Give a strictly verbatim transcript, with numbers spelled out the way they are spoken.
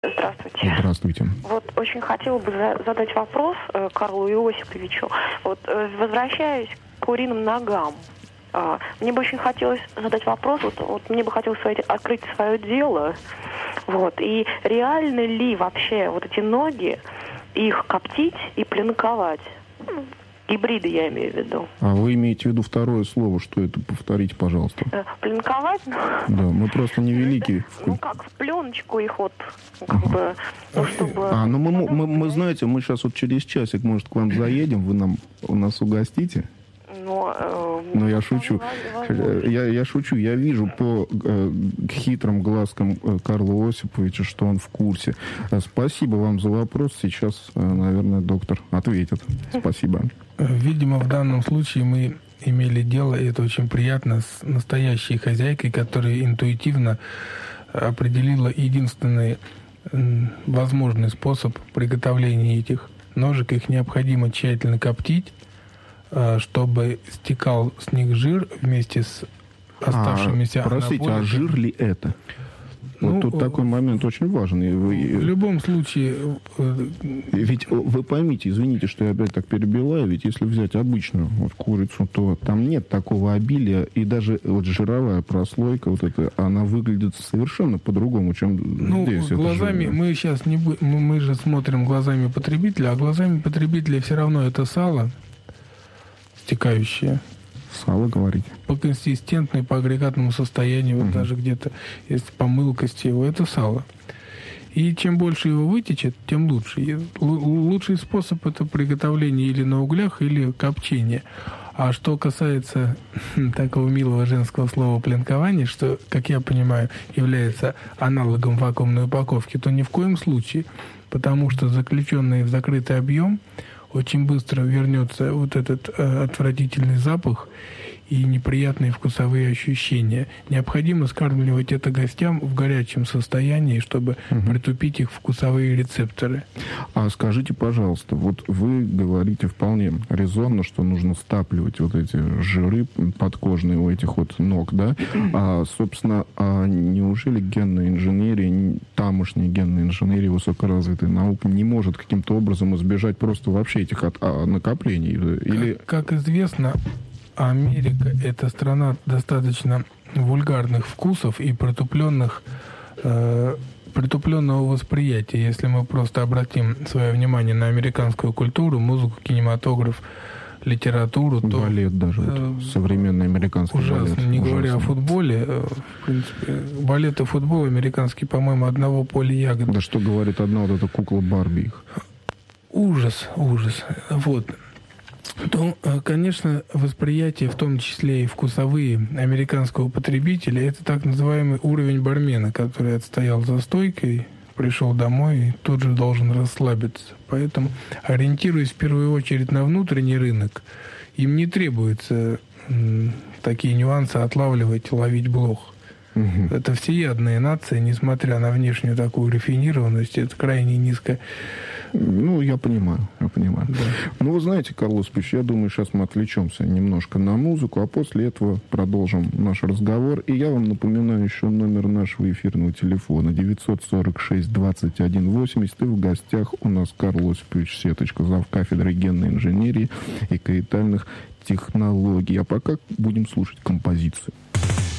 Здравствуйте. Здравствуйте. Вот очень хотела бы за- задать вопрос э, Карлу Иосифовичу. Вот э, возвращаясь к куриным ногам, э, мне бы очень хотелось задать вопрос. Вот, вот мне бы хотелось свои- открыть свое дело. Вот, и реально ли вообще вот эти ноги, их коптить и пленковать? Гибриды я имею в виду. А вы имеете в виду второе слово, что это? Повторите, пожалуйста. Э, Пленковать? Да, мы просто не велики. Ну как, в пленочку их вот, как бы, ну чтобы... А, ну мы, мы, мы, знаете, мы сейчас вот через часик, может, к вам заедем, вы нам, у нас угостите? Но, э, Но я шучу. Я, я шучу. Я вижу по э, хитрым глазкам э, Карла Осиповича, что он в курсе. Э, спасибо вам за вопрос. Сейчас, э, наверное, доктор ответит. Спасибо. Видимо, в данном случае мы имели дело, и это очень приятно, с настоящей хозяйкой, которая интуитивно определила единственный возможный способ приготовления этих ножек. Их необходимо тщательно коптить, чтобы стекал с них жир вместе с оставшимися а, простите, анаболиками. А жир ли это? Вот Ну, тут такой момент очень важен. В любом случае... Ведь вы поймите, извините, что я опять так перебиваю, ведь если взять обычную вот курицу, то там нет такого обилия, и даже вот жировая прослойка, вот эта, она выглядит совершенно по-другому, чем ну, здесь. Глазами, же... мы сейчас не мы, мы же смотрим глазами потребителя, а глазами потребителя все равно это сало стекающее. Сало, говорите? По консистентной, по агрегатному состоянию, вот uh-huh. даже где-то есть помылкость его, это сало. И чем больше его вытечет, тем лучше. И лучший способ это приготовление или на углях, или копчение. А что касается такого милого женского слова пленкование, что, как я понимаю, является аналогом вакуумной упаковки, то ни в коем случае, потому что заключенный в закрытый объем очень быстро вернется вот этот э, отвратительный запах и неприятные вкусовые ощущения. Необходимо скармливать это гостям в горячем состоянии, чтобы угу. притупить их вкусовые рецепторы. А скажите, пожалуйста, вот вы говорите вполне резонно, что нужно стапливать вот эти жиры подкожные у этих вот ног, да? А, собственно, а неужели генная инженерия, тамошняя генная инженерия, высокоразвитая наука не может каким-то образом избежать просто вообще этих от, а, накоплений? Или... Как, как известно, Америка – это страна достаточно вульгарных вкусов и притупленных, э, притупленного восприятия. Если мы просто обратим свое внимание на американскую культуру, музыку, кинематограф, литературу, то... Балет даже, э, вот, современный американский ужасно, балет. не Ужасно. говоря о футболе. Э, в принципе, балет и футбол американский, по-моему, одного поля ягод. Да что говорит одна вот эта кукла Барби их? Ужас, ужас. Вот. То, конечно, восприятие, в том числе и вкусовые американского потребителя, это так называемый уровень бармена, который отстоял за стойкой, пришел домой и тут же должен расслабиться. Поэтому, ориентируясь в первую очередь на внутренний рынок, им не требуется м, такие нюансы отлавливать, ловить блох. Угу. Это всеядная нация, несмотря на внешнюю такую рафинированность, это крайне низко. Ну, я понимаю, я понимаю. Да. Ну, вы знаете, Карл Осипович, я думаю, сейчас мы отвлечемся немножко на музыку, а после этого продолжим наш разговор. И я вам напоминаю еще номер нашего эфирного телефона девятьсот сорок шесть двадцать один восемьдесят. И в гостях у нас Карл Осипович Сеточка, завкафедры генной инженерии и каитальных технологий. А пока будем слушать композицию.